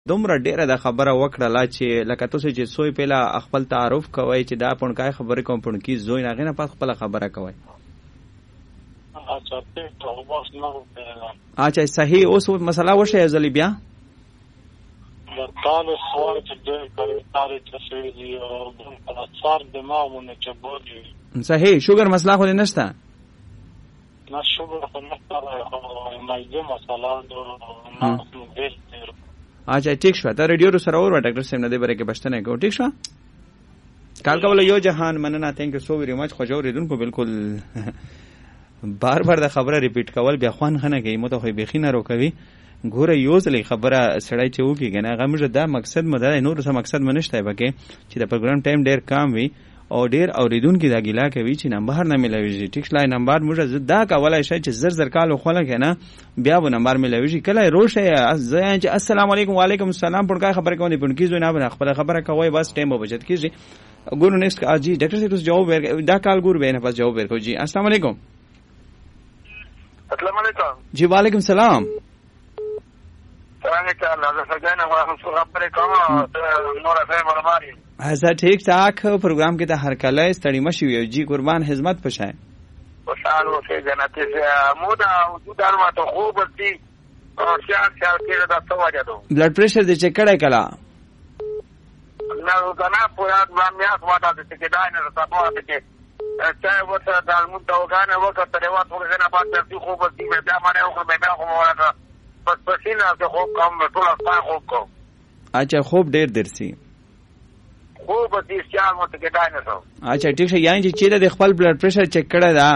دومره ډیره د خبره وکړه چې لکه تاسو چې سوی پیلا خپل تعارف کوي چې دا پونکای خبرې کوم پونکی زوی نه غنه پات خپل خبره کوي. اچھا صحیح. اوس مسله وشه ځلی بیا تعالى سوال جدي تعالى تسويدي صار دماغنا جبودي صحیح. شوګر مسله خو نشته نه شوګر خو نشته ما یې مسله نو اچھا ٹھیک شو. ته ریډیو سره اور ډاکټر صاحب نه دی بره کې بشتنه کو. ٹھیک شو. کال کول یو جهان مننه. تھینک یو سو ویری مچ. خو جو ریدونکو بالکل بار بار د خبره ریپیټ کول بیا خوان خنه کوي. مو ته خو به خینه رو کوي. ګوره یو ځلې خبره سړی چې وکي کنه هغه موږ دا مقصد مده نور څه مقصد منشته بکه چې د پروګرام ټایم ډیر کم وي او ډیر اوریدونکو دا ګیلا کوي چې نمبر نه ملوي. ټیک شلای نمبر موږ دا کولای شي چې زر زر کال خو نه کنه بیا و نمبر ملوي. کله روشه ځان چې السلام علیکم وعلیکم السلام پړکا خبره کوي پونکی زو نه خپل خبره کوي بس ټایم بچت کیږي. ګورو نیکسټ اجي ډاکټر صاحب جواب ورکړي دا کال ګور به نه پس جواب ورکړي. جی السلام علیکم. السلام علیکم. جی وعلیکم السلام. څنګه چل راځه څنګه واه خبره کوم نور فهم ورماري. اچھا ٹھیک ٹھاک. پروگرام کې ته هر کله ستړي مشي وي. جی قربان خدمت پښای. خوشحال اوسې جنت سے مودا وجود ارما ته خوب دي او شان کې دا څه دو بلډ پریشر دې چیک کړای کلا نه غنا پورا باندې اسواته چې دا نه تاسو ته چې چا وته د موږ دا غانه وکړه ته وته ورغنه پاتې خوب دي دا باندې او به ما کوم ورته بس پسینه ته خوب کوم ټول ځای خوب کوم. اچھا خوب ډیر درسي خوب دې شان وته کې دا نه سو. اچھا ٹھیک ہے. یعنی چې د خپل بلډ پریشر چیک کړی دا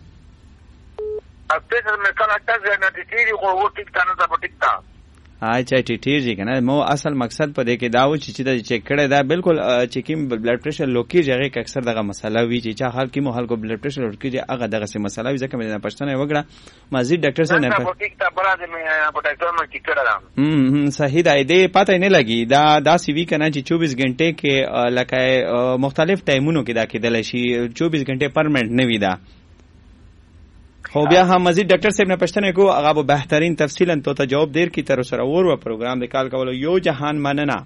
اته مې کله تاسو نه دي چې خو و ټیک تا نه دا ټیک تا. اچھا ټیټیر جی کنه مو اصل مقصد په دې کې دا و چې دا چیک کړی دا بالکل چیکینګ بلډ پریشر لوکی ځای کې اکثر دغه مسله وی چې چا حال کې مو حال کو بلډ پریشر ورکی چې هغه دغه سه مسله وی ځکه مې نه پښتنه وګړه مزید ډاکټر صاحب نه ټیک تا برابر مې په ډاکټر مې ټیک کړم. صحیح دا دې پته نه لګي دا سی وی کنه چې 24 غنټه کې لکه مختلف ټایمونو کې دا کېدل شي 24 غنټه پرمننت نه وي دا. خو بیا هم مزید ډاکټر صاحب نه پښتنه کو هغه به بهترین تفصیلا ته جواب دیر کی تر سره ور و پروګرام د کال کولو یو جهان مننه.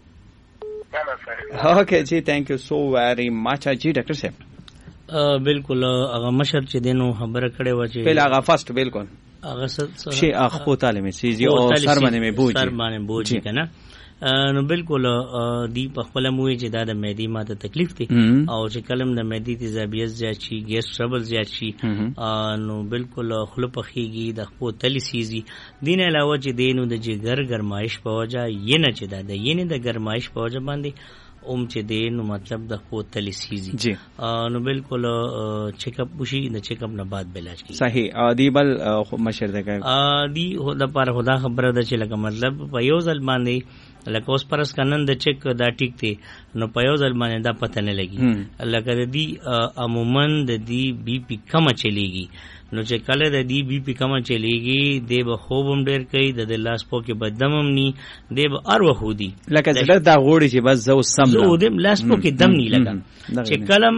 اوکے جی تھینک یو سو ویری مچ. جی ډاکټر صاحب بالکل هغه مشر چې دینو خبره کړې و چې پہله هغه فرست بالکل هغه شي اخو تعالی می سيزي او سر باندې بوجي کنه نو بالکل دی په خپل موي چې دا د معدې ماته تکلیف دي او چې کلم د معدې تیزابیت زیات شي ګیس ټربل زیات شي نو بالکل خپل پخېږي د خپل تلی سيزي. دین علاوه چې دینو د جګر ګرمایش په وجه یې نه چې دا د یې نه د ګرمایش په وجه باندې چې دین مطلب د خپل تلی سيزي نو بالکل چیک اپ وشي د چیک اپ نه بعد علاج کی. صحیح. دی بل مشر دغه دی د پر خدا خبره ده چې لکه مطلب په یو ځل باندې لکه اوس پرس کنن د چیک دا ټیک دی نو په یو ځل باندې دا پته نه لګي. لکه د دی عموما د دی بی پی کم چلیږي نو چې کله د دی بی پی کم چلیږي دی به خوب هم ډیر کوي د لاس پو کې بددم هم ني دی به ار وخو دی لکه زړه دا غوړي چې بس زو سم زو د لاس پو کې دم ني لګا چې کلم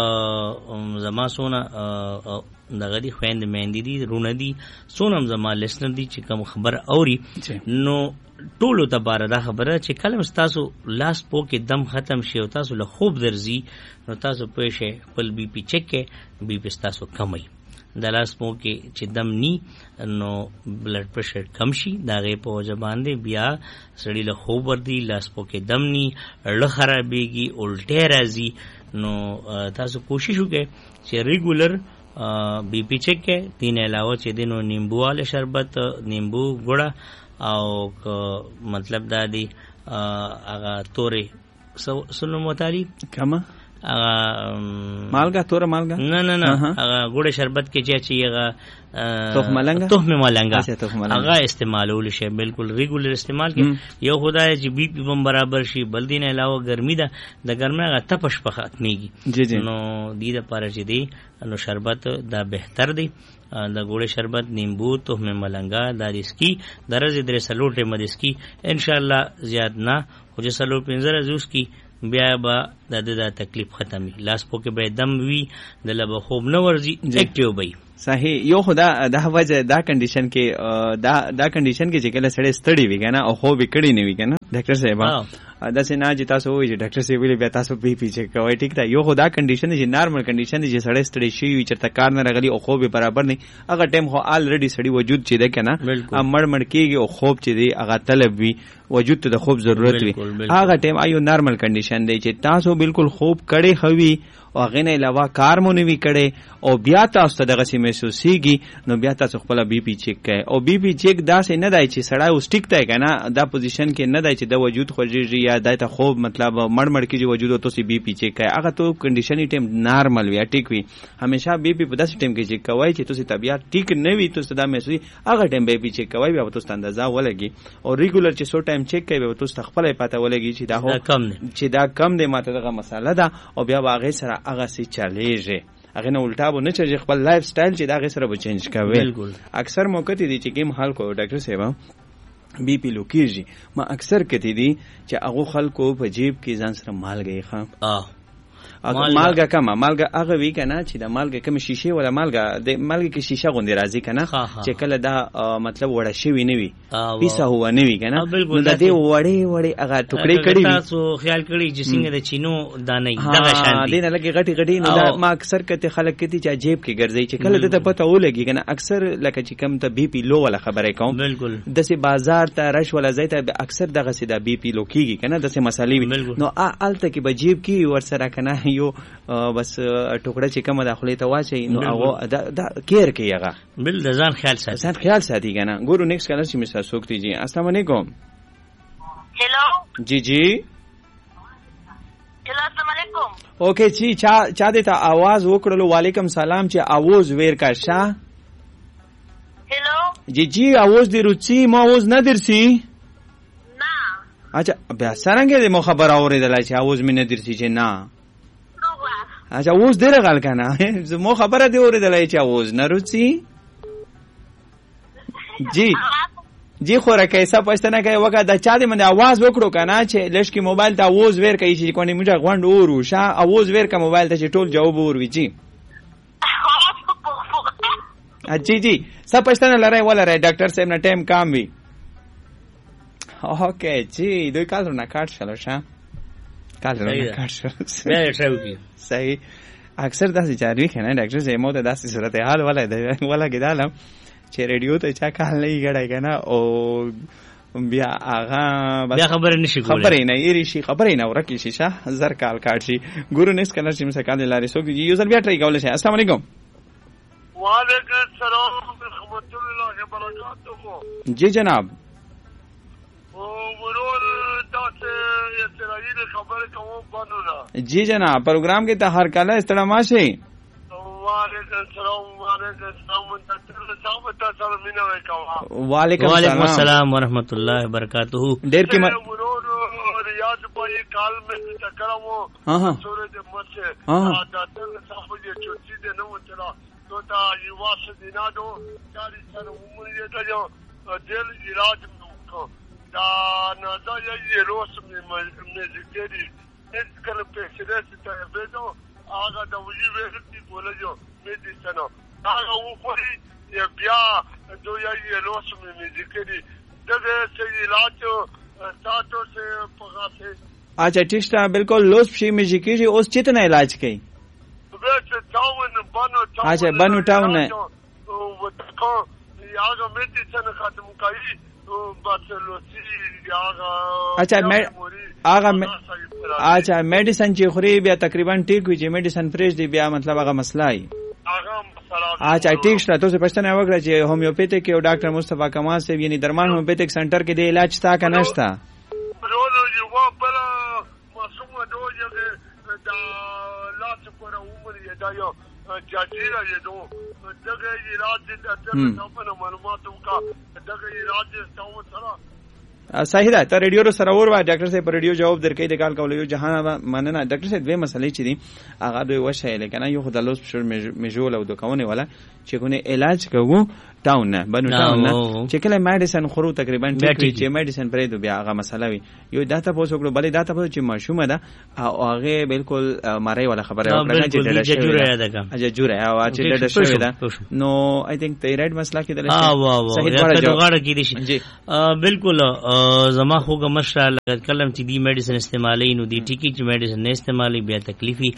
زما سونه دغه دی خويند مهندي دي رونه دي سونم زما لسنر دي چې کوم خبر اوري نو ټولو ته بار دا خبره چې کلم تاسو لاس پو کې دم ختم شي او تاسو له خوب درځي نو تاسو پېښه خپل بي پي چک کې بي پي تاسو کمای د لاس پو کې چې دم ني نو بلډ پریشر کم شي دا غي په ځبان دي بیا سړی له خوب وردي لاس پو کې دم ني اړه خرابېږي الټه راځي نو تاسو کوشش وکړئ چې ریګولر بی پی چک کې دین علاوه چې دینو نیمبو واله شربت نیمبو ګړه او مطلب دا دی هغه تورې سنو متعلی کما مالګه تور مالګه نه هغه ګوړه شربت کې چې هغه تخم ملنګه هغه استعمالول شي بالکل ریګولر استعمال کې یو خدای چې بی پی بم برابر شي بل دین علاوه ګرمي ده د ګرمه هغه تپش په ختميږي نو دې د پاره چې دی نو شربت دا بهتر دی د ګوړه شربت نیمبو تخم ملنګه دا ریسکی درجه درې سلوټه مدسکی ان شاء الله زیات نه خو چې سلو 15 زوس کی بیا به د تکلیف ختمي لاس پو کې به دم وی د لبه خوب نه ورزي اکټیو وي صحیح یو خدا دا وجه دا کنډیشن کې دا کنډیشن کې چې کله سړی ستړي وي کنه او خو به کړی نه وي کنه ډاکټر صاحب دا څنګه نه چې تاسو وایي چې ډاکټر صاحب ویلي بیا تاسو بي پی چیک کوئ ټیک ده یو خدا کنډیشن چې نارمل کنډیشن چې سړی ستړي شي وي چې کار نه راغلی او خو به برابر نه هغه ټایم خو الریډي سړی وجود چې ده کنه مړ کېږي او خوب چې دی هغه طلب وي وجود ته د خوب ضرورت وي هغه ټایم ایو نارمل کنډیشن دی چې تاسو بالکل خوب کړي خوي او هغه نه علاوه کار مونږ وی کړي او بیا تاسو ته دغه سیمه محسوسيږي نو بیا تاسو خپل بي پی چیک کړئ او بي پی چیک دا څه نه دی چې سړی اوس ټیک دی کنه دا پوزیشن کې نه دی چې د وجود خوځيږي یا د ته خوب مطلب مړ کېږي وجود او تاسو بي پی چیک کړئ هغه تو کنډیشن ټیم نارمل وي ټیک وي همیشه بي پی په داسې ټیم کې چیک کوئ چې تاسو طبيعت ټیک نه وي تاسو دا محسوسي هغه ټیم بي پی چیک کوئ بیا تاسو اندازه ولګي او ریګولر چې سو ټایم چیک کوي تاسو خپل پته ولګي چې دا هو چې دا کم دی ماته دغه مساله ده او بیا واغې سره هغه سي چالیږي هغه نه الټا به نه چې خپل لایف سټایل چې دا غي سره به چینج کوي اکثر موقع دي چې کوم حال کو ډاکټر صاحب بي پی لو کیږي ما اکثر کتی دي چې هغه خلکو په جیب کې ځان سره مالګه ښه مالګه کما مالګه هغه وی کنه چې د مالګه کم شیشه ولا مالګه د مالګه کې شیشه غوندي راځي کنه چې کله دا مطلب وړه شوی نه وي پیسه هو نه وي کنه نو د دې وړې هغه ټوکړې کړي تاسو خیال کړی چې څنګه د چینو دانې دغه شان دي دینه لګي غټي نو ما اکثر کته خلک کتی چې جیب کې ګرځي چې کله د پته ولګي کنه اکثر لکه چې کم ته بي پی لو ولا خبره کوم بالکل د سي بازار ته رش ولا زیت اکثر دغه سي د بي پی لو کیږي کنه د سي مسالې نو الته کې بجیب کې ور سره کنه یو بس ټوکړه چې کومه داخلي ته واچي نو هغه دا کیر کوي هغه بل د ځان خیال ساتي کنه ګورو نیکس کلر چې مسا سوکتی جی السلام علیکم हेलो जी जी हेलो अस्सलाम वालेकुम ओके जी چا دې ته आवाज وکړلو وعلیکم سلام چې आवाज ویر کا شاه हेलो जी जी आवाज دی روچی ما आवाज نه درسي ना اچھا بیا څنګه دې مو خبر اورېدل چې आवाज مې نه درسي چې نه اچھا اوس ډېر غل کنه زمو خبره دی اورېدلای چې اوس نه روچی جی خو راکې څه پښتنه کوي وکړه د چا دې من आवाज وکړو کنه چې لږ کې موبایل ته اوس ویر کوي چې کوڼي موږ غوند اورو شا اوس ویر کا موبایل ته چې ټول جواب وروي جی جی څه پښتنه لره ولره ډاکټر صاحب نه ټایم کام وی اوکے جی دوی کال نه کاټ شلو شا کال نه کاټ شلو صحیح اکثر داسې چاروي کنه ډاکټر صاحب مو ته داسې صورتحال ولا کېدالم چې ریډیو ته چا کال نه یګړای کنه او بیا هغه بیا خبره نشي کولای خبره نه یری شي خبره نه ورکی شي شه زر کال کاټ شي ګورو نس کلر چې مسا کال لاري سو یو ځل بیا ټرای کولای شي السلام علیکم وعلیکم السلام ورحمۃ اللہ وبرکاتہ جی جناب جی جناب پروگرام کے تحر کالا استعمال سے وعلیکم السلام ورحمۃ اللہ وبرکاتہ دیر کی ریاض بھائی کال میں کرم ہاں سورج مچے صاحب یہ چھوٹی دے نو چلا تو تا یوا سے دینا دو چاری سر عمر یہ تا جو دل علاج کو دا نہ یہ روس میں ذکری اس کل پہ سرے سے بیٹو آگا دا وہی ویسے بولے جو میڈیسن آگا وہ کوئی یہ بیا جو یہ روس میں ذکری جگہ سے علاج ساتوں سے پگا سے اچھا ٹھیک ہے بالکل لوس پھی میں ذکری اس چتنا علاج کی اچھا بنو ٹاؤن ہے آگا میڈیسن ختم کری اچھا اچھا میڈیسن چې خوري بیا تقریبا ټیک وي چې میډیسن فریش دی بیا مطلب هغه مسله ای اچھا ټیک شته تاسو پښتنه وکړه چې هومیوپیتیک یو ډاکټر مصطفی کمال صاحب یعنی درمان هومیوپیتیک سنټر کې دی علاج تا کنه شته ورونو یو بل معصوم دوجه دا لاس پر عمر یې دا یو جاجیرا یې دو دغه علاج د تاسو معلوماتو کا دغه علاج تاسو سره صحیح ده ته ریډیو سره ور وا ډاکټر صاحب ریډیو جواب درکې د کال کول یو جهان مننه ډاکټر صاحب دوی مسلې چي دي هغه دوی وشه لیکنه یو خدای لوس پر میجول او د کونه ولا چې کونه علاج کوو ټاون نه بنو ټاون نه چې کله میډیسن خورو تقریبا ټیک وي چې میډیسن پرې دو بیا هغه مسله وي یو دا تاسو وکړو بلې دا تاسو چې ماشومه ده او هغه بالکل مری ولا خبره وکړه چې ډېر شوی اجه جوړه او چې ډېر شوی ده نو آی تھنک تایرايډ مسله کې دلته صحیح غاړه کې دي بالکل زما خوګه مشاله کلم چې دی میډیسن استعمالي نو دی ټیکی چې میډیسن نه استعمالي بیا تکلیفي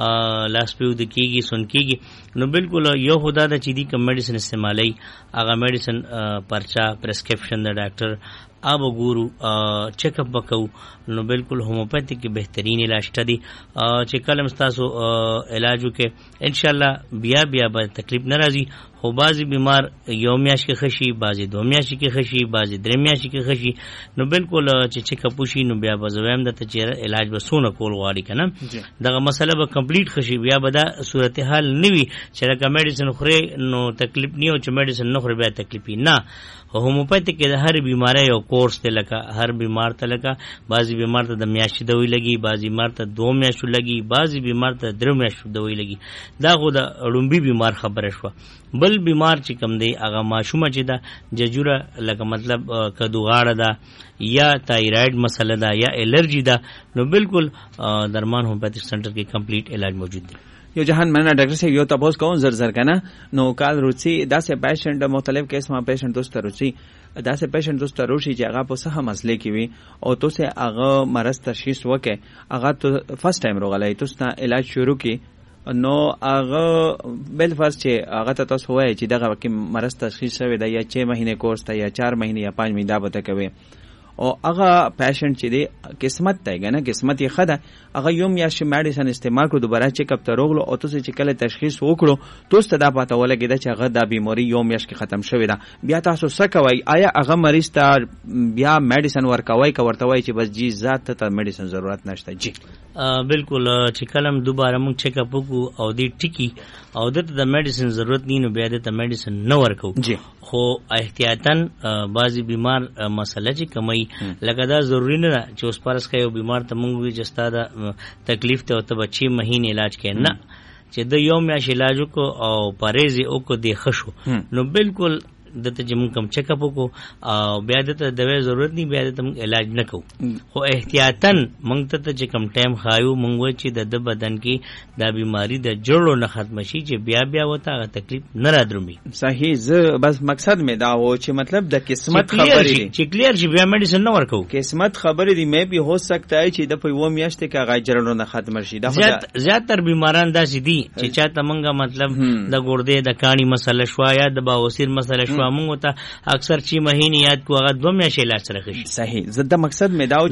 لاس په ود کېږي سن کېږي نو بالکل یو خدا د چې دی کوم میډیسن استعمالي هغه میډیسن پرچا پرسکرپشن د ډاکټر اب ګورو چیک اپ وکاو نو بالکل هومیوپیتیک بهترین علاج دی چې کلم تاسو علاج وکې ان شاء الله بیا به تکلیف ناراضي خو بعضی بیمار یو میاش کې خشي بعضی دو میاش کې خشي بعضی درې میاش کې خشي نو بالکل چې چیک اپ وشي نو بیا به زویم د ته علاج به سونه کول غواړي کنه دغه مسله به کمپلیټ خشي بیا به دا صورتحال نوي چې لکه میډیسن خوري نو تکلیف نه او چې میډیسن نه خوري بیا تکلیف نه هومیوپیتیک کې د هر بیماری یو کورس ته لکه هر بیمار ته لکه بعضی بیمار ته د میاشتې دوی لګي بعضی بیمار ته 2 میاشتو لګي بعضی بیمار ته 3 میاشتو دوی لګي دا خو د اړومبي بیمار خبره شو بل بیمار چې کم دی هغه ماشومه چې دا ججوره لکه مطلب کدو غاړه ده یا تایرايډ مسله ده یا الرجی ده نو بالکل درمان هومیوپیتیک سنټر کې کمپلیټ علاج موجود دی یو جهان مننه ډاکټر صاحب یو تاسو کوم زر کنه نو کال روچی داسې پیشنټ مختلف قسمه پیشنټ دوست روچی داسې پیشنټ دوست روشي چې هغه په صحه مسلې کې وي او تاسو هغه مرض تشخیص وکړي هغه ته فرست ټایم راغلی تاسو علاج شروع کی نو هغه بل فرض چې هغه ته تاسو وایي چې دغه کې مرض تشخیص شوی دی یا 6 مهینه کورس ته یا 4 مهینه یا 5 مهینه به کوي او هغه پیشنټ چې دی قسمت دی کنه قسمت یې خده هغه یوم یا شی میډیسن استعمال کړو دوباره چیک اپ ته روغلو او تاسو چې کله تشخیص وکړو تاسو ته دا پته ولګی چې هغه د بیماری یوم یا شی ختم شوی ده بیا تاسو څه کوي آیا هغه مریض ته بیا میډیسن ورکوي که ورته وایي چې بس جی ذات ته میډیسن ضرورت نشته جی بالکل چې کلم دوباره موږ چیک اپ وکړو او دې ټکی او دته د میډیسن ضرورت نه نو بیا د میډیسن نه ورکو خو احتیاطاً بعضی بیمار مسله چې کمی لکه دا ضروری نه ده چې اوس پرس کوي بیمار ته موږ وی چې ستاسو تکلیف ته ته 6 مهینه علاج کړي نه چې د یو میاش علاج کو او پرهیز او کو دی خشو نو بالکل دته چې موږ کوم چیک اپ وکړو او بیا دته دوا ضرورت نه بیا دته موږ علاج نه کوو خو احتیاطاً موږ ته چې کم ټایم خایو موږ و چې د بدن کې د بیماری د جوړو نه ختم شي چې بیا وته تکلیف نه را درومي صحیح ز بس مقصد می دا و چې مطلب د قسمت خبرې دي چې کلیر شي بیا میډیسن نه ورکو قسمت خبرې دي مې به هو سکتا ہے چې د په و میاشتې کې هغه جوړو نه ختم شي دا زیاتره بیماران داسې دي چې چاته موږ مطلب د ګردې د کانی مسله شو یا د باوسیر مسله موږ ته اکثر 6 مهینه یاد کو هغه 2 میاشتې علاج سره خشي صحیح زده مقصد مې دا و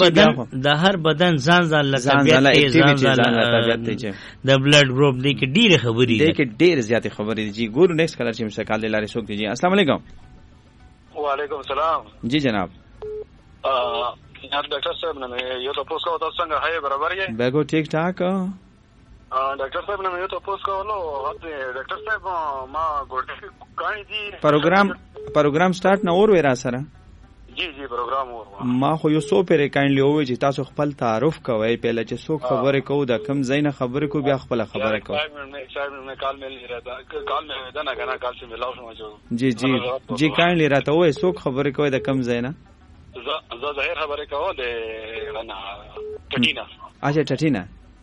چې د هر بدن ځان طبيعت دی د بلډ ګروپ دی کې ډېر خبرې دی کې ډېر زیات خبرې دي جی ګورو نیکسٹ کلر چې مشکل لاره سوک دی جی السلام علیکم وعلیکم السلام جی جناب ډاکټر صاحب نه یو تاسو کو تاسو څنګه هي برابر یې بګو ټیک ټاک ډاکټر صاحب نه یو تاسو کولو ډاکټر صاحب ما ګورډ کانی دي پروګرام سٹارټ نه اور ورا سره جی پروګرام اور ما خو یو سو پر کایندلی وای چې تاسو خپل تعارف کوی پهله چې څوک خبره کو د کم زین خبره کو بیا خپل خبره کو صاحب میں کال میں رہتا کال میں دا نه کنه کال سے ملاو شو جی کایندلی راته وای څوک خبره کوي د کم زینا ظاهر خبره کو د غنا ټټینا اچھا ټټینا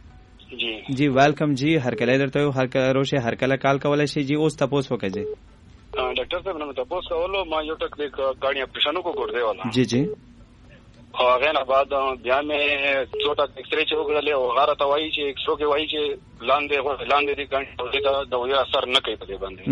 جی ویلکم جی هر کله درته هر کله روشه هر کله کال کولای شي جی اوس تاسو وکړئ ډاکټر صاحب نو تاسو کولو ما یو ټک د غاړي اپریشن کو ګور دی والا جی او هغه نه بعد بیا مې څوټه ایکس-رے چې وګړلې او غاره ته وایي چې ایکس-رو کې وایي چې لاندې دي غاړي د ویا اثر نه کوي په دې باندې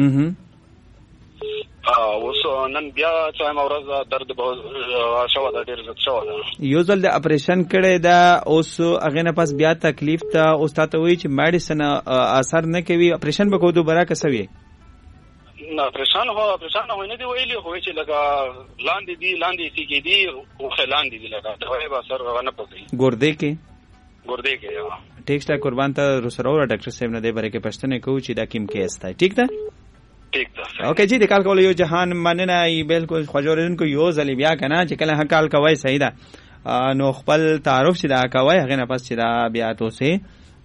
اوس نن بیا چې ما ورځ درد به شو دا ډېر زړه شو یو ځل د اپریشن کړي دا اوس هغه نه پس بیا تکلیف ته استاد وایي چې میډیسن اثر نه کوي اپریشن به کو دوباره کسوي نه پریشان نه دی ویلي خو چې لکه لاندې سي کې دي او لاندې دي لکه دوی به اثر نه پوي ګردې کې ټیکسټ قربان ته رسرو ډاکټر صاحب نه دی بره کې پښتنه کو چې دا کیم کې استا ٹھیک ده اوکے جی د کال کول یو جهان مننه ای بالکل خوجورن کو یو ځلی بیا کنه چې کله کال کوي صحیح ده نو خپل تعارف چې دا کوي هغه نه پس چې دا بیا توسه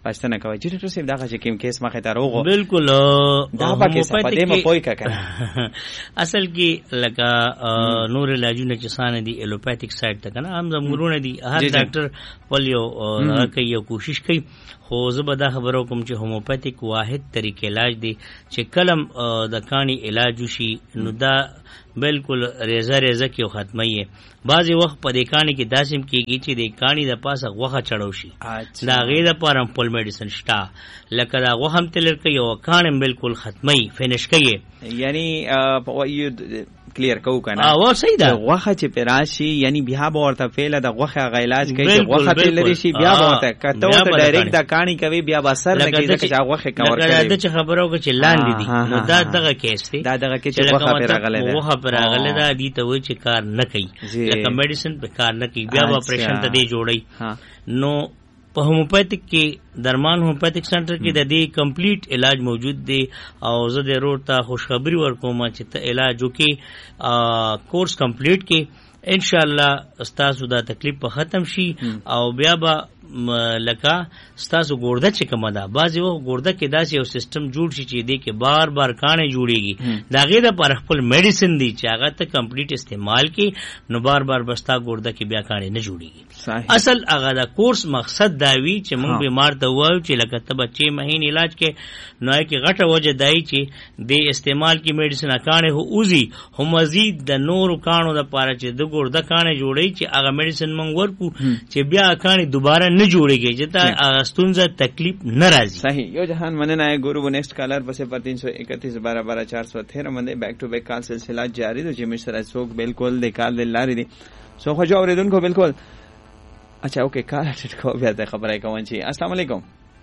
پښتنه کوي چې ډاکټر صاحب دا چې کوم کیس مخه ته روغو بالکل دا پکې څه پدې مې پوي کا اصل کې لکه نور علاجونه چې سانه دي الوپیتھک سایډ ته کنه هم زمورونه دي هر ډاکټر پلیو کوي کوشش کوي خو زه به دا خبرو کوم چې هوموپیتھک واحد طریقې علاج دی چې کلم د کانی علاج وشي نو دا بالکل ریزه ریزه کې ختمي بعضی وخت په دې کانی کې داسم کېږي چې د کانی د پاسه غوخه چړو شي دا غیر پر امپل میډیسن شتا لکه دا غوهم تلر کوي او کانم بالکل ختمي فینیش کوي یعنی کلیر کو کنه او صحیح ده غوخه چې پراشي یعنی بیا به ورته فعل د غوخه علاج کوي چې غوخه تلری شي بیا به ورته کته ورته ډایرکټ د کانی کوي بیا به اثر نه کوي چې غوخه کور کوي دا چې خبرو کې چې لاندې دي نو دا دغه کیس دی دا دغه کې چې غوخه پراغله ده دي ته وای چې کار نه کوي لکه میډیسن په کار نه کوي بیا به اپریشن ته دی جوړي نو په هوموپیتھک کې درمان هوموپیتھک سنټر کې د دې کمپلیټ علاج موجود دی او زه د روډ ته خوشخبری ورکوم چې ته علاج وکي کورس کمپلیټ کې ان شاء الله ستاسو دا تکلیف په ختم شي او بیا به لکه ستاسو ګورده چې کومه ده بعضې وخت ګورده کې داسې یو سیسټم جوړ شي چې دې کې بار بار کاڼې جوړېږي د هغې دپاره خپل میډیسن دی چې هغه ته کمپلیټ استعمال کړي نو بار بار به ستا ګورده کې بیا کاڼې نه جوړېږي اصل هغه د کورس مقصد دا وي چې موږ بیمار ته ووایو چې لکه ته به 6 مهینې علاج کې نو هغې کې غټه وجه دا چې د استعمال کې میډیسن کاڼې خو اوزي خو مزید د نورو کاڼو دپاره چې د ګورده کاڼې جوړوي چې هغه میډیسن موږ ورکو چې بیا کاڼې دوباره نه جوړेगी جتا ستونزه تکلیف ناراضی صحیح یو جهان مننه ہے گورو وہ نیکسٹ کالر بس پر 331 12 12 413 منده بیک ٹو بیک کال سلسلہ جاری تو جی مشترا سوک بالکل نکال دل لاری دی سو خجو اوریدن کو بالکل اچھا اوکے کال اٹٹ کو بیا خبر ہے کون چی السلام علیکم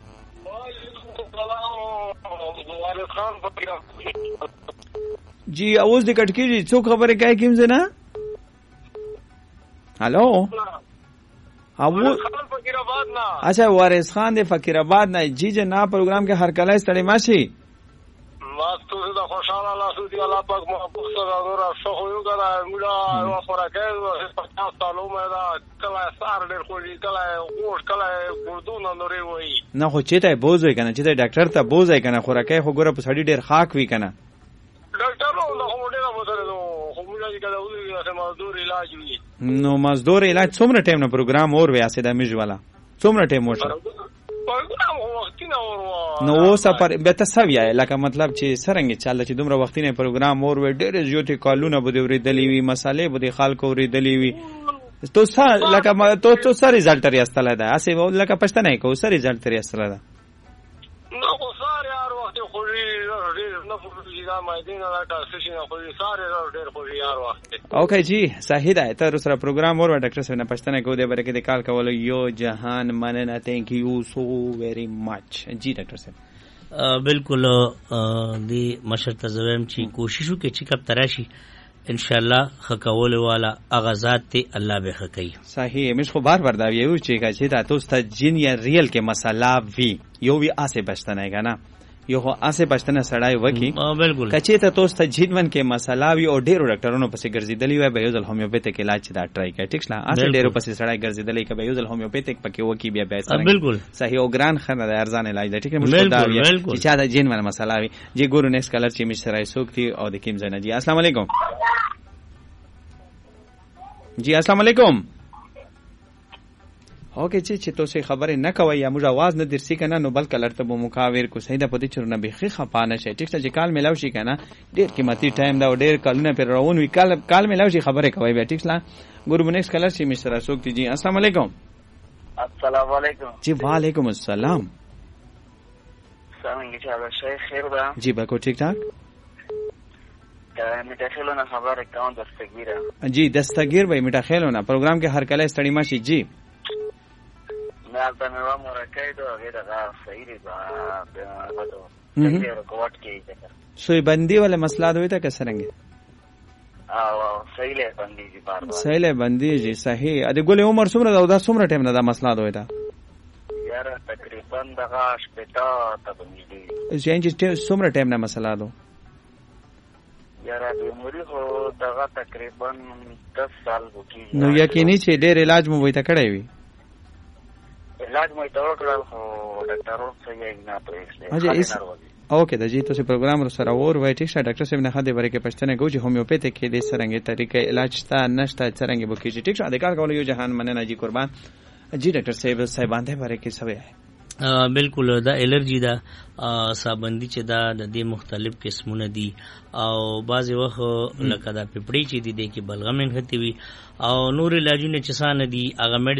جی आवाज دکٹ کی سو خبر ہے کیا کیم زنا ہلو اچھا وارث خان دے فقیر آباد نہ جی جناب پروگرام کے ہر کلا استڑی ماشی ماستو دا خوشاله الله سودی الله پاک محبوب سره نور شخو یو غلا مولا او فرکه 50 سالو مې دا کلا سار ډېر خوږی کلا ګور کلا ګردون نورې وای نه خو چیته بوزوي کنه چې ډاکټر ته بوزای کنه خوراکه خو ګوره په سړی ډېر خاک وی کنه ډاکټر نو خو ډېر وسره نو خو مولا دې کله وی چې مزدور علاج وی نو مزدور علاج څومره ټیم نه پروګرام اور ویا سیدا میج والا څومره ټیم وشه پروګرام وخت نه اور نو و سفر به تسویا لکه مطلب چې سرنګ چاله چې دومره وخت نه پروګرام اور و ډېر زیاتې کالونه بده ورې دلی وی مسالې بده خلکو ورې دلی وی تو سا لکه تو سر ریزلټ ری استله ده اسی لکه پښتنه نه کو سر ریزلټ ری استله ده نو کو سار یار وخت خو ډېر نه فوجي دا مېدینه دا تاسو نه خو سار ډېر خو یار وخت اوکے جی صحیح ده تر سره پروګرام اور ډاکټر سره پښتنه کو دی برکه د کال کول یو جهان مننه تھینک یو سو ویری مچ جی ډاکټر صاحب بالکل دی مشرت زویم چی کوشش وکړي چې کب تراشي ان شاء الله خکول والا اغازات ته الله به خکای صحیح مش خو بار بار دا یو چې تاسو ته جن یا ریل کې مساله وی یو وی اسه پښتنه کنه یو هو اسه پښتنه سړای وکی بالکل کچې ته تاسو ته جنون کې مساله وی او ډیرو ډاکټرونو پسې ګرځیدلی وای به یو ځل هومیوپیتیک علاج دا ټرای کړئ ټیک شلا اسه ډیرو پسې سړای ګرځیدلی کې به یو ځل هومیوپیتیک پکې وکی بیا به بالکل صحیح او ګران خنه د ارزان علاج دا ټیک مشکل دا وی چې چا د جنون مساله وی جی ګورو نیکس کلر چې مشترای سوکتی او د کیم زنه جی السلام علیکم جی السلام علیکم اوکے چې تاسو خبرې نه کوي یا موږ आवाज نه درسي کنه نو بل کلر ته مکاور کو سیده پدې چرونه به خپانه شي ټیک چې کال ملاو شي کنه ډیر قیمتي ټایم دا ډیر کلونه پر روان وی کال ملاو شي خبرې کوي به ټیک لا ګورو نیکس کلر چې مشترا سوکتی جی السلام علیکم السلام علیکم جی وعلیکم السلام څنګه چې شیخ خیر ده جی بکو ٹھیک ٹھاک میټه خیلونه خبره کوم دستګیره جی دستګیر به میټه خیلونه پروګرام کې هر کله استړی ماشي جی نه د نو مرکه دا غیر دا صحیح دی دا ډېر کوټ کې سوی بندي ولا مسله دوی ته کسرنګ او صحیح له بندي دي بار بار صحیح له بندي جی صحیح ا دې ګولې عمر څومره دا څومره ټیم نه دا مسله دوی ته یار تقریبا دغه شپتا ته بندي چې څومره ټیم نه مسله دو یاره د عمرې خو دغه تقریبا 10 سال وکړي نو یقیني چې ډېر علاج مو وای ته کړی وي علاج مې ته وکړل خو ډاکټر ورته یې نه پرېښله. اوکې د جی تاسو پروګرام سره اور وای ټیک شه ډاکټر صاحب نه خاطر ورې کې پښتنه ګوجي هومیوپیتیک کې د سرنګي طریقې علاج شته نشته څنګه به کیږي ټیک شه د کار کولو یو جهان مننه جی قربان جی ډاکټر صاحب باندې ورې کې سوي بالکل دا الرجی دا سابندی چې دا د دې مختلف قسمونه دي او بعضی وخت لکه دا پپړی چې دي د کې بلغم انختی وي او نور علاجونه چې سان دي هغه